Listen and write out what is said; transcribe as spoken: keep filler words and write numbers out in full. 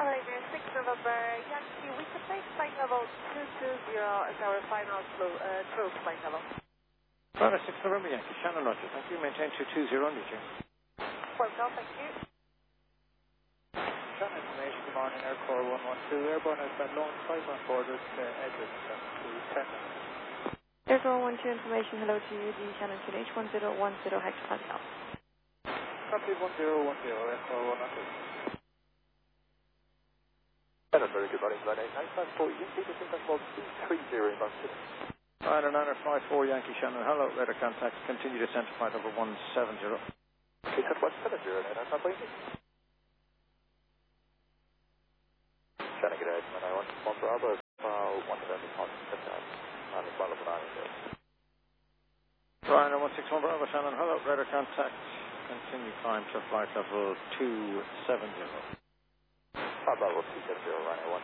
Adrian, six November, Yankee, we can take flight level two two zero as our final flu, uh, true flight level. Bravo six November, Yankee, Shannon Roger, thank you, maintain two two zero, New Well, thank you. Shannon information, good morning, Aircore one one two, airborne has been launched five on borders to Edwards, to ten minutes. Aircore one two information, hello to you, the Shannon to H one zero one zero Hector Hotel. Copy one zero one zero, Aircore one one two. Hello, very good morning, flight eight nine five four, you can take the call two three zero in Boston. nine nine five four, Yankee, Shannon, hello, radar contact, continue descent to flight over one seven zero. Take that one seven zero, nine nine five four, Shannon, good day, nine nine one, one Bravo, uh, one November, contact, and the follow up on Ryan, one six one Bravo, Shannon, hello, radar contact, continue climb to flight level two seven zero. Bravo, two seven zero, Ryan,